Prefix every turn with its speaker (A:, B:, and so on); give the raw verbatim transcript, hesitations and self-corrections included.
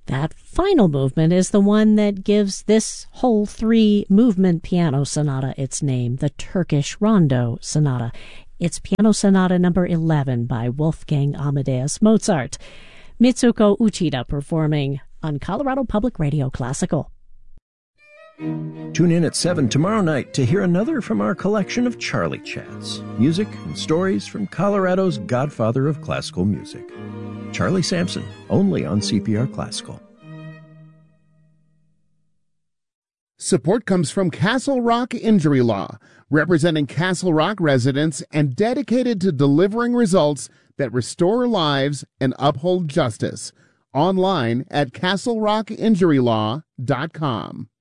A: That final movement is the one that gives this whole three-movement piano sonata its name, the Turkish Rondo Sonata. It's Piano Sonata number eleven by Wolfgang Amadeus Mozart. Mitsuko Uchida performing on Colorado Public Radio Classical.
B: Tune in at seven tomorrow night to hear another from our collection of Charlie Chats, music and stories from Colorado's godfather of classical music, Charlie Sampson, only on C P R Classical.
C: Support comes from Castle Rock Injury Law, representing Castle Rock residents and dedicated to delivering results that restore lives and uphold justice. Online at castle rock injury law dot com.